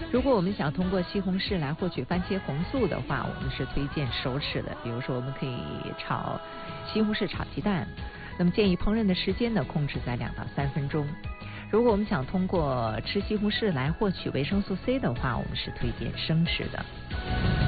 如果我们想通过西红柿来获取番茄红素的话，我们是推荐熟吃的，比如说我们可以炒西红柿炒鸡蛋，那么建议烹饪的时间呢控制在2到3分钟。如果我们想通过吃西红柿来获取维生素 C 的话，我们是推荐生吃的。